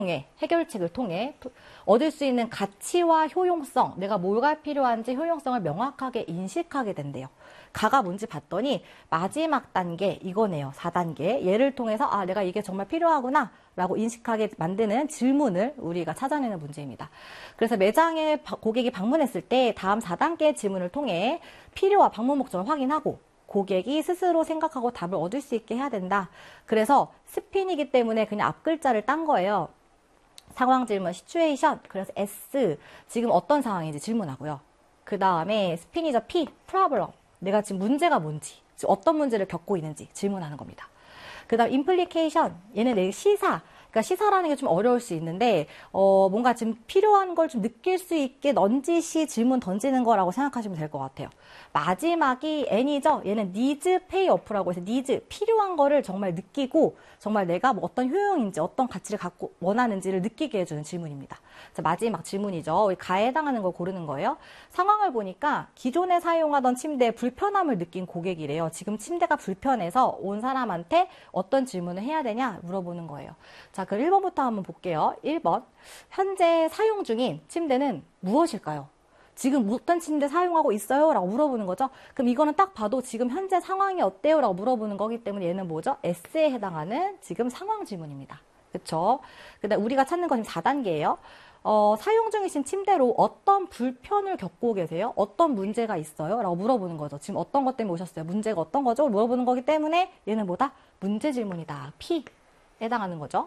해결책을 통해 얻을 수 있는 가치와 효용성, 내가 뭐가 필요한지 효용성을 명확하게 인식하게 된대요. 가가 뭔지 봤더니 마지막 단계 이거네요. 4단계. 얘를 통해서 아, 내가 이게 정말 필요하구나 라고 인식하게 만드는 질문을 우리가 찾아내는 문제입니다. 그래서 매장에 고객이 방문했을 때 다음 4단계의 질문을 통해 필요와 방문 목적을 확인하고 고객이 스스로 생각하고 답을 얻을 수 있게 해야 된다. 그래서 스핀이기 때문에 그냥 앞 글자를 딴 거예요. 상황 질문, 시츄에이션, 그래서 S, 지금 어떤 상황인지 질문하고요. 그 다음에 스핀이죠. P, 프로블럼, 내가 지금 문제가 뭔지, 지금 어떤 문제를 겪고 있는지 질문하는 겁니다. 그 다음 임플리케이션, 얘는 내 시사, 그러니까 시사라는 게 좀 어려울 수 있는데 뭔가 지금 필요한 걸 좀 느낄 수 있게 넌지시 질문 던지는 거라고 생각하시면 될 것 같아요. 마지막이 N이죠. 얘는 needs pay off라고 해서 needs, 필요한 거를 정말 느끼고 정말 내가 뭐 어떤 효용인지 어떤 가치를 갖고 원하는지를 느끼게 해주는 질문입니다. 자, 마지막 질문이죠. 가에 해당하는 걸 고르는 거예요. 상황을 보니까 기존에 사용하던 침대에 불편함을 느낀 고객이래요. 지금 침대가 불편해서 온 사람한테 어떤 질문을 해야 되냐 물어보는 거예요. 자, 그럼 1번부터 한번 볼게요. 1번. 현재 사용 중인 침대는 무엇일까요? 지금 어떤 침대 사용하고 있어요? 라고 물어보는 거죠. 그럼 이거는 딱 봐도 지금 현재 상황이 어때요? 라고 물어보는 거기 때문에 얘는 뭐죠? S에 해당하는 지금 상황 질문입니다. 그쵸? 근데 우리가 찾는 건 지금 4단계예요. 사용 중이신 침대로 어떤 불편을 겪고 계세요? 어떤 문제가 있어요? 라고 물어보는 거죠. 지금 어떤 것 때문에 오셨어요? 문제가 어떤 거죠? 물어보는 거기 때문에 얘는 뭐다? 문제 질문이다. P 해당하는 거죠.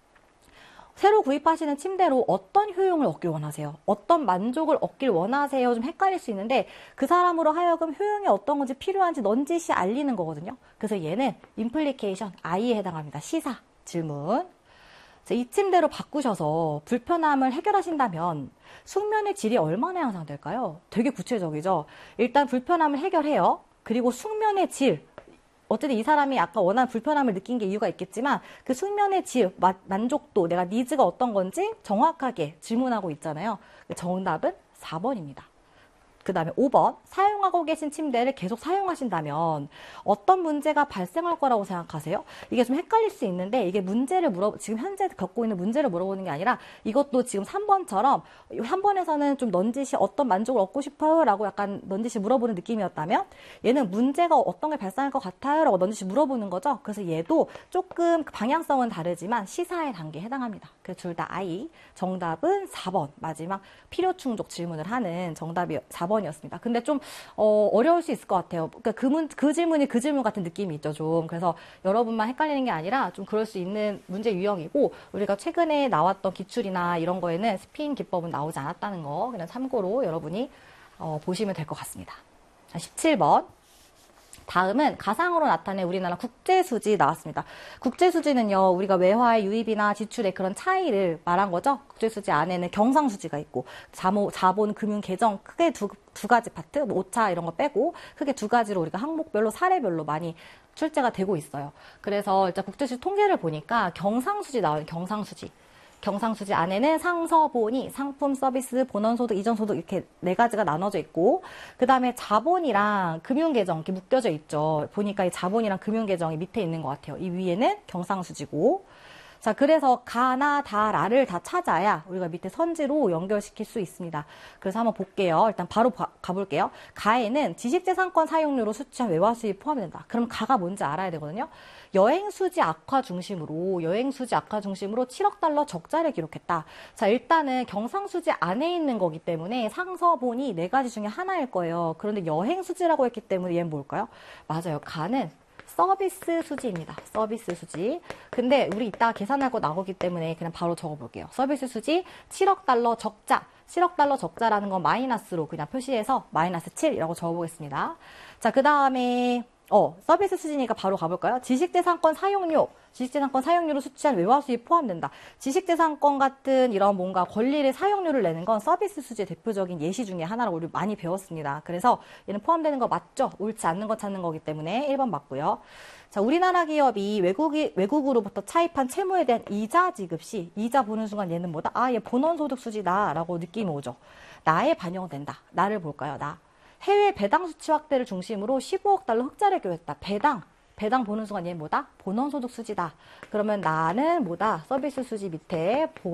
새로 구입하시는 침대로 어떤 효용을 얻길 원하세요? 어떤 만족을 얻길 원하세요? 좀 헷갈릴 수 있는데 그 사람으로 하여금 효용이 어떤 건지 필요한지 넌지시 알리는 거거든요. 그래서 얘는 임플리케이션, I에 해당합니다. 시사, 질문. 이 침대로 바꾸셔서 불편함을 해결하신다면 숙면의 질이 얼마나 향상될까요? 되게 구체적이죠. 일단 불편함을 해결해요. 그리고 숙면의 질. 어쨌든 이 사람이 아까 원하는 불편함을 느낀 게 이유가 있겠지만 그 숙면의 질, 만족도, 내가 니즈가 어떤 건지 정확하게 질문하고 있잖아요. 정답은 4번입니다. 그 다음에 5번. 사용하고 계신 침대를 계속 사용하신다면 어떤 문제가 발생할 거라고 생각하세요? 이게 좀 헷갈릴 수 있는데 이게 문제를 지금 현재 겪고 있는 문제를 물어보는 게 아니라 이것도 지금 3번처럼 3번에서는 좀 넌지시 어떤 만족을 얻고 싶어요? 라고 약간 넌지시 물어보는 느낌이었다면 얘는 문제가 어떤 게 발생할 것 같아요? 라고 넌지시 물어보는 거죠. 그래서 얘도 조금 방향성은 다르지만 시사의 단계에 해당합니다. 그래서 둘 다 I. 정답은 4번. 마지막 필요 충족 질문을 하는 정답이 4번이었습니다. 근데 좀 어려울 수 있을 것 같아요. 그러니까 그 질문이 그 질문 같은 느낌이 있죠, 좀. 그래서 여러분만 헷갈리는 게 아니라 좀 그럴 수 있는 문제 유형이고 우리가 최근에 나왔던 기출이나 이런 거에는 스핀 기법은 나오지 않았다는 거 그냥 참고로 여러분이 보시면 될 것 같습니다. 17번. 다음은 가상으로 나타낸 우리나라 국제수지 나왔습니다. 국제수지는요, 우리가 외화의 유입이나 지출의 그런 차이를 말한 거죠. 국제수지 안에는 경상수지가 있고, 자본, 금융, 계정, 크게 두 가지 파트, 뭐 오차 이런 거 빼고, 크게 두 가지로 우리가 항목별로, 사례별로 많이 출제가 되고 있어요. 그래서 일단 국제수지 통계를 보니까 경상수지 나와요, 경상수지. 경상수지 안에는 상서본이 상품, 서비스, 본원소득, 이전소득 이렇게 4가지가 나눠져 있고 그 다음에 자본이랑 금융계정 이렇게 묶여져 있죠. 보니까 이 자본이랑 금융계정이 밑에 있는 것 같아요. 이 위에는 경상수지고 자, 그래서 가나 다, 라를 다 찾아야 우리가 밑에 선지로 연결시킬 수 있습니다. 그래서 한번 볼게요. 일단 바로 가볼게요. 가에는 지식재산권 사용료로 수취한 외화 수입 포함된다. 그럼 가가 뭔지 알아야 되거든요. 여행수지 악화 중심으로 7억 달러 적자를 기록했다. 자, 일단은 경상수지 안에 있는 거기 때문에 상서본이 4가지 중에 하나일 거예요. 그런데 여행수지라고 했기 때문에 얘는 뭘까요? 맞아요. 가는 서비스 수지입니다. 서비스 수지. 근데 우리 이따 계산할 거 나오기 때문에 그냥 바로 적어볼게요. 서비스 수지 7억 달러 적자. 7억 달러 적자라는 건 마이너스로 그냥 표시해서 마이너스 7이라고 적어보겠습니다. 자, 그 다음에 서비스 수지니까 바로 가볼까요? 지식재산권 사용료. 지식재산권 사용료로 수취한 외화 수입 포함된다. 지식재산권 같은 이런 뭔가 권리를 사용료를 내는 건 서비스 수지의 대표적인 예시 중에 하나라고 우리 많이 배웠습니다. 그래서 얘는 포함되는 거 맞죠? 옳지 않는 거 찾는 거기 때문에 1번 맞고요. 자, 우리나라 기업이 외국으로부터 차입한 채무에 대한 이자 지급 시 이자 보는 순간 얘는 뭐다? 아, 얘 본원소득 수지다 라고 느낌이 오죠. 나에 반영된다. 나를 볼까요? 나. 해외 배당 수치 확대를 중심으로 15억 달러 흑자를 기록했다. 배당. 배당 보는 순간 얘 뭐다? 본원소득 수지다. 그러면 나는 뭐다? 서비스 수지 밑에